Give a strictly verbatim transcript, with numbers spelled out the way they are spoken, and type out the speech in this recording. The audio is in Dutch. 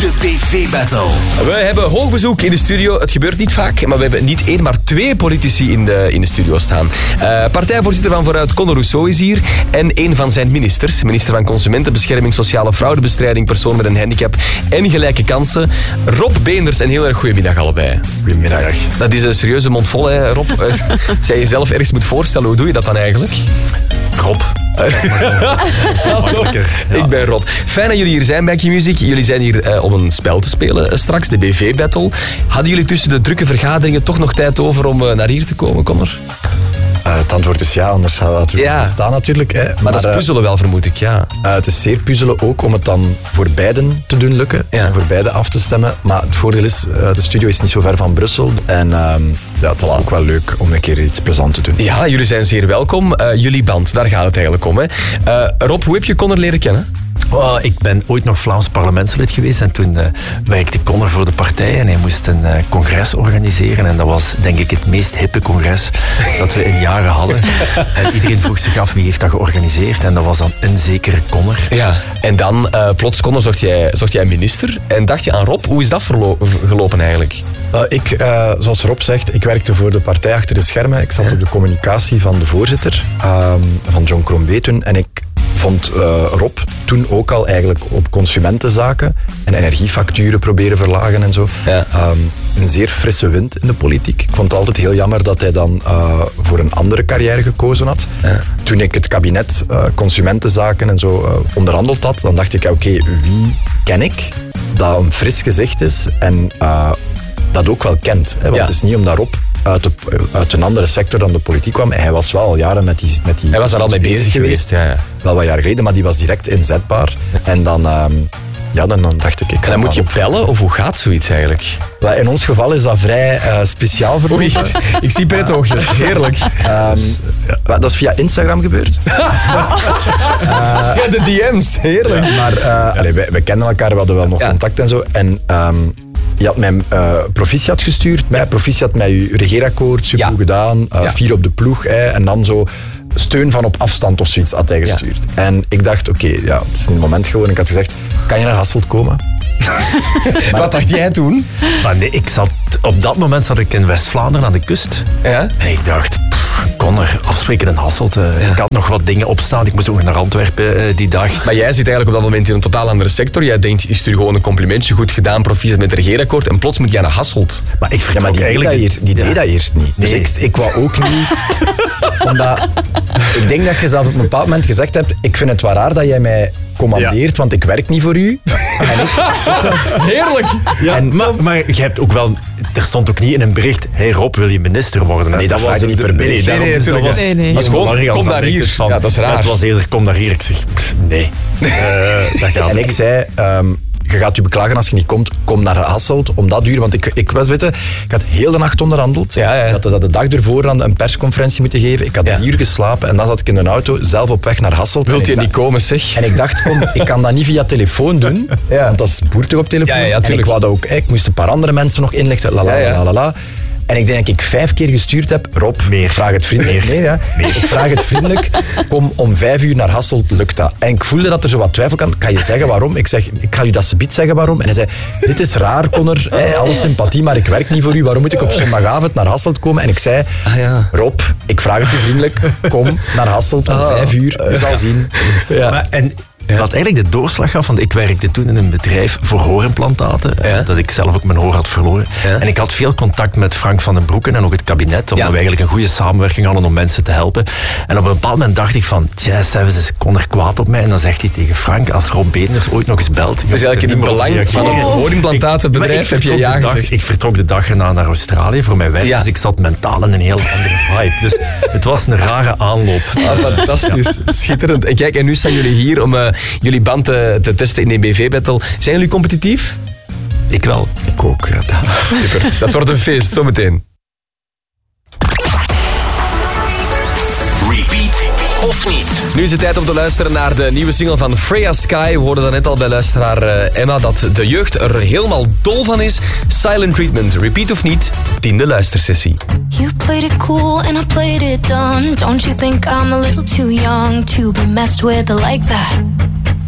De B V-battle. We hebben hoog bezoek in de studio. Het gebeurt niet vaak, maar we hebben niet één, maar twee politici in de, in de studio staan. Uh, partijvoorzitter van Vooruit, Conor Rousseau, is hier. En een van zijn ministers. Minister van Consumentenbescherming, Sociale Fraudebestrijding, Persoon met een handicap en Gelijke Kansen. Rob Beenders. En heel erg goedemiddag allebei. Goedemiddag. Dat is een serieuze mond vol, hè, Rob. Als jij jezelf ergens moet voorstellen, hoe doe je dat dan eigenlijk? Rob. Hallo, ik ben Rob. Fijn dat jullie hier zijn bij Q-Music. Jullie zijn hier uh, om een spel te spelen uh, straks, de B V-battle. Hadden jullie tussen de drukke vergaderingen toch nog tijd over om uh, naar hier te komen, Conor? Uh, het antwoord is ja, anders zou het ja. niet staan natuurlijk. Hè. Maar, maar dat is puzzelen wel, vermoed ik, ja. Uh, het is zeer puzzelen ook om het dan voor beiden te doen lukken. Ja. En voor beiden af te stemmen. Maar het voordeel is, uh, de studio is niet zo ver van Brussel. En uh, ja, het is voilà. ook wel leuk om een keer iets plezant te doen. Ja, jullie zijn zeer welkom. Uh, jullie band, daar gaat het eigenlijk om. Hè. Uh, Rob, hoe heb je Conor leren kennen? Oh, ik ben ooit nog Vlaams parlementslid geweest en toen uh, werkte Conor voor de partij en hij moest een uh, congres organiseren en dat was denk ik het meest hippe congres dat we in jaren hadden. En iedereen vroeg zich af wie heeft dat georganiseerd en dat was dan een zekere Conor. Ja, en dan uh, plots Conor zocht jij, zocht jij een minister en dacht je aan Rob. Hoe is dat verlo- gelopen eigenlijk? Uh, ik, uh, zoals Rob zegt, ik werkte voor de partij achter de schermen. Ik zat ja. op de communicatie van de voorzitter, uh, van John Crombie toen en ik vond uh, Rob toen ook al eigenlijk op consumentenzaken en energiefacturen proberen verlagen en zo. Ja. Um, een zeer frisse wind in de politiek. Ik vond het altijd heel jammer dat hij dan uh, voor een andere carrière gekozen had. Ja. Toen ik het kabinet uh, consumentenzaken en zo uh, onderhandeld had, dan dacht ik, oké, okay, wie ken ik dat een fris gezicht is en uh, dat ook wel kent. Hè? Want ja. het is niet omdat Rob Uit, de, uit een andere sector dan de politiek kwam. Hij was wel al jaren met die... Met die hij was daar al mee bezig geweest. Ja, ja. Wel wat jaren geleden, maar die was direct inzetbaar. En dan, um, ja, dan, dan dacht ik... ik en dan moet je bellen, of hoe gaat zoiets eigenlijk? Well, in ons geval is dat vrij uh, speciaal voor Oei, ik, ik zie prettoogjes, heerlijk. Um, well, dat is via Instagram gebeurd. uh, ja, de D M's, heerlijk. Ja, maar uh, allee, wij, wij kennen elkaar, we hadden wel nog ja. contact en zo. En... Um, je had mij uh, proficiat gestuurd, mij proficiat met je regeerakkoord, super ja. goed gedaan, uh, ja. vier op de ploeg, hè, en dan zo steun van op afstand of zoiets had hij gestuurd. Ja. En ik dacht, oké, okay, ja, het is een moment gewoon. Ik had gezegd, kan je naar Hasselt komen? Maar, wat dacht jij toen? Maar nee, ik zat, op dat moment zat ik in West-Vlaanderen aan de kust. Ja? En ik dacht, Conor, afspreken in Hasselt. Uh, ja. Ik had nog wat dingen opstaan. Ik moest ook naar Antwerpen uh, die dag. Maar jij zit eigenlijk op dat moment in een totaal andere sector. Jij denkt, je stuurt gewoon een complimentje, goed gedaan, proficiat met het regeerakkoord. En plots moet jij naar Hasselt. Maar ik ja, maar die deed dat eerst, die ja. deed dat eerst niet. Nee. Dus ik, ik wou ook niet... omdat ik denk dat je zelf op een bepaald moment gezegd hebt, ik vind het wel raar dat jij mij commandeert, ja. want ik werk niet voor u. En ik, dat is heerlijk. Ja, en, maar, maar je hebt ook wel... Er stond ook niet in een bericht, hey Rob, wil je minister worden? Nee, dat, dat was niet per bericht. Nee, nee, nee, nee, was, nee, nee. was gewoon, kom naar hier. Van, ja, dat is raar. Het was eerder, kom naar hier. Ik zeg, pff, nee. Uh, dat gaat en ik zei... Um, je gaat je beklagen als je niet komt, kom naar Hasselt om dat duur. Want ik, ik was weten, ik had heel de nacht onderhandeld. Ja, ja. Ik had dat de dag ervoor aan een persconferentie moeten geven. Ik had ja. hier geslapen en dan zat ik in een auto, zelf op weg naar Hasselt. Wilt je niet komen, zeg? En ik dacht, kom, ik kan dat niet via telefoon doen, ja. want dat is boertig op telefoon. Ja, ja, ja, en ik wou dat ook, ik moest een paar andere mensen nog inlichten. La, la, ja, ja. la, la, la. En ik denk dat ik vijf keer gestuurd heb. Rob, Meer. vraag het vriendelijk. Nee, ja. Meer. Ik vraag het vriendelijk. Kom om vijf uur naar Hasselt, lukt dat? En ik voelde dat er zo wat twijfel kan. Kan je zeggen waarom? Ik zeg, ik ga u dat subiet zeggen waarom. En hij zei, dit is raar, Conor. Hey, alle sympathie, maar ik werk niet voor u. Waarom moet ik op zondagavond naar Hasselt komen? En ik zei, ah, ja. Rob, ik vraag het u vriendelijk. Kom naar Hasselt om oh. vijf uur. Je zal zien. Ja. Maar, en Ja. Wat eigenlijk de doorslag gaf, want ik werkte toen in een bedrijf voor hoorimplantaten, ja. dat ik zelf ook mijn hoor had verloren. Ja. En ik had veel contact met Frank van den Broeken en ook het kabinet, omdat ja. we eigenlijk een goede samenwerking hadden om mensen te helpen. En op een bepaald moment dacht ik van, tja, zelfs is Conor kwaad op mij. En dan zegt hij tegen Frank, als Rob Beenders ooit nog eens belt... Dus eigenlijk in het belang van het hoorimplantatenbedrijf heb je ja gezegd. Ik vertrok de dag erna naar Australië voor mijn werk, ja. dus ik zat mentaal in een heel andere vibe. Dus het was een rare aanloop. Ah, fantastisch, schitterend. En kijk, en nu staan jullie hier om uh, jullie band te, te testen in de B V-battle. Zijn jullie competitief? Ik wel. Ik ook, ja. Super, dat wordt een feest, zometeen. Repeat of niet? Nu is het tijd om te luisteren naar de nieuwe single van Freya Sky. We hoorden net al bij luisteraar uh, Emma dat de jeugd er helemaal dol van is. Silent Treatment, repeat of niet, tiende luistersessie. You played it cool and I played it dumb. Don't you think I'm a little too young to be messed with like that?